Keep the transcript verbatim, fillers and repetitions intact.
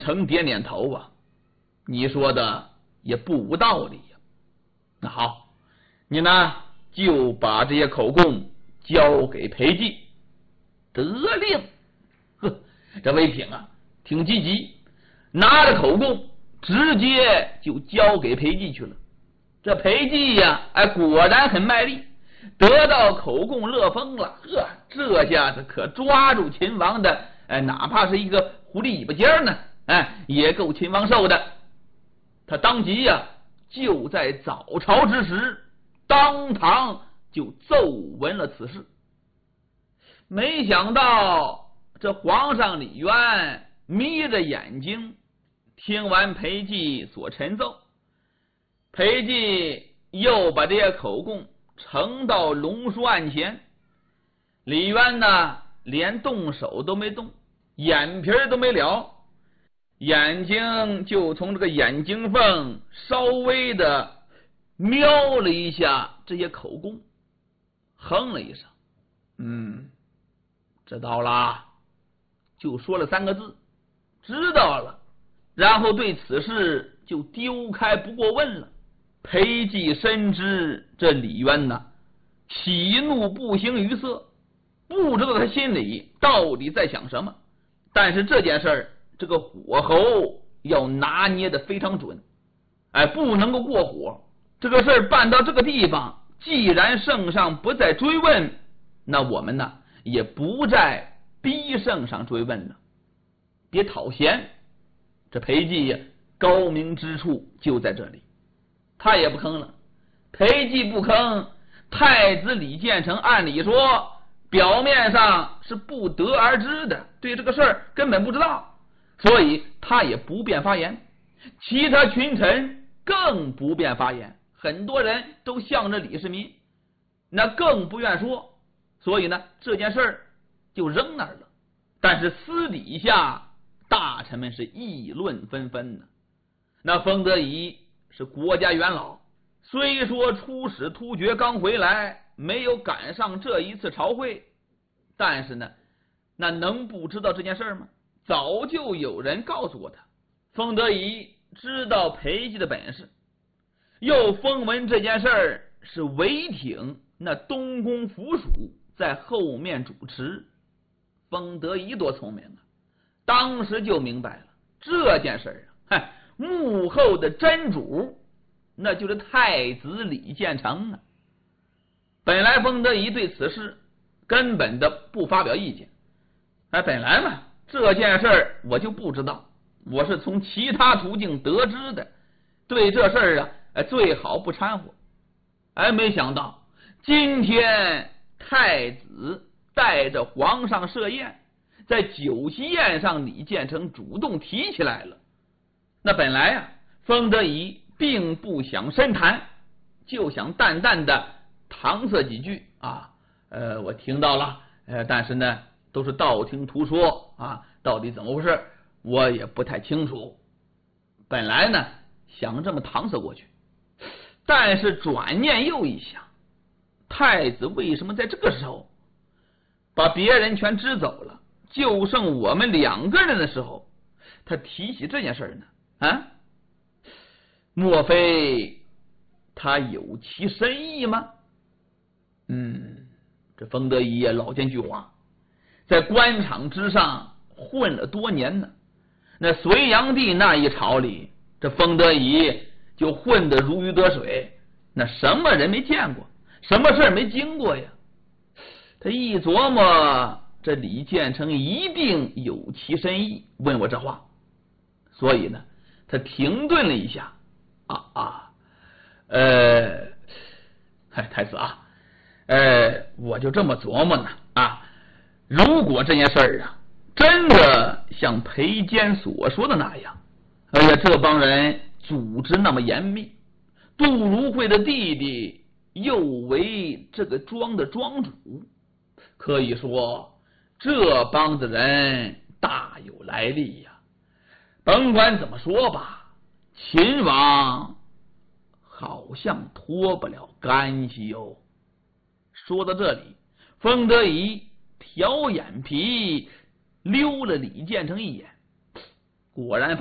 成点点头啊，你说的也不无道理呀。那好，你呢就把这些口供交给裴寂。得令。呵，这魏挺啊挺积极，拿着口供直接就交给裴寂去了。这裴寂呀，哎，果然很卖力，得到口供乐疯了。呵，这下子可抓住秦王的，哎，哪怕是一个狐狸尾巴尖呢，哎，也够秦王受的。他当即呀，就在早朝之时，当堂就奏闻了此事。没想到这皇上李渊眯着眼睛听完裴寂所陈奏，裴寂又把这些口供呈到龙书案前。李渊呢连动手都没动，眼皮都没了，眼睛就从这个眼睛缝稍微的瞄了一下这些口供，哼了一声，嗯，知道了，就说了三个字，知道了，然后对此事就丢开不过问了。裴寂深知这李渊呐，喜怒不形于色，不知道他心里到底在想什么。但是这件事儿，这个火候要拿捏的非常准，哎，不能够过火。这个事儿办到这个地方，既然圣上不再追问，那我们呢也不再逼圣上追问了，别讨嫌。这裴寂呀，高明之处就在这里，他也不吭了。裴寂不吭，太子李建成按理说表面上是不得而知的，对这个事儿根本不知道，所以他也不便发言。其他群臣更不便发言，很多人都向着李世民，那更不愿说，所以呢这件事儿就扔那儿了。但是私底下大臣们是议论纷纷呢。那封德仪是国家元老，虽说出使突厥刚回来，没有赶上这一次朝会，但是呢那能不知道这件事吗？早就有人告诉过他。封德仪知道裴寂的本事，又风闻这件事儿是韦挺那东宫府属在后面主持。封德仪多聪明啊，当时就明白了这件事儿啊，幕后的真主那就是太子李建成啊。本来封德仪对此事根本的不发表意见，哎，本来嘛这件事儿我就不知道，我是从其他途径得知的，对这事儿啊最好不掺和。哎，没想到今天太子带着皇上设宴，在酒席宴上李建成主动提起来了。那本来啊封德仪并不想深谈，就想淡淡的搪塞几句啊，呃，我听到了，呃，但是呢都是道听途说啊，到底怎么回事我也不太清楚。本来呢想这么搪塞过去，但是转念又一想，太子为什么在这个时候把别人全支走了，就剩我们两个人的时候，他提起这件事呢？啊，莫非他有其深意吗？嗯，这封德仪也老见句话，在官场之上混了多年呢。那隋炀帝那一朝里，这封德仪就混得如鱼得水，那什么人没见过，什么事没经过呀？他一琢磨，这李建成一定有其深意，问我这话，所以呢他停顿了一下，啊啊，呃，嗨，太子啊，呃，我就这么琢磨呢啊，如果这件事儿啊真的像裴坚所说的那样，哎呀，这帮人组织那么严密，杜如晦的弟弟又为这个庄的庄主，可以说这帮子人大有来历呀。甭管怎么说吧，秦王好像脱不了干系哟。说到这里，封德仪挑眼皮溜了李建成一眼， 果然